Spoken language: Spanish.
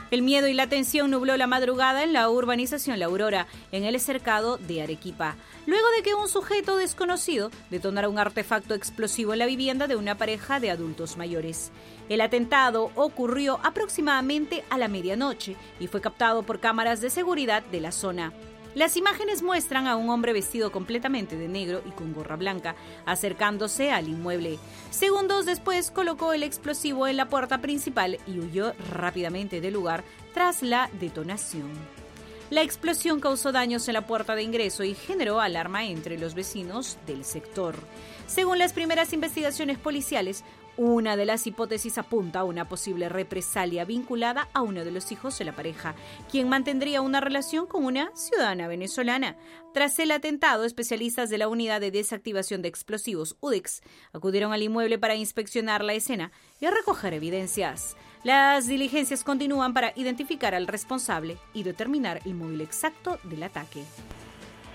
El miedo y la tensión nubló la madrugada en la urbanización La Aurora, en el cercado de Arequipa, luego de que un sujeto desconocido detonara un artefacto explosivo en la vivienda de una pareja de adultos mayores. El atentado ocurrió aproximadamente a la medianoche y fue captado por cámaras de seguridad de la zona. Las imágenes muestran a un hombre vestido completamente de negro y con gorra blanca, acercándose al inmueble. Segundos después colocó el explosivo en la puerta principal y huyó rápidamente del lugar tras la detonación. La explosión causó daños en la puerta de ingreso y generó alarma entre los vecinos del sector. Según las primeras investigaciones policiales, una de las hipótesis apunta a una posible represalia vinculada a uno de los hijos de la pareja, quien mantendría una relación con una ciudadana venezolana. Tras el atentado, especialistas de la Unidad de Desactivación de Explosivos, UDEX, acudieron al inmueble para inspeccionar la escena y recoger evidencias. Las diligencias continúan para identificar al responsable y determinar el móvil exacto del ataque.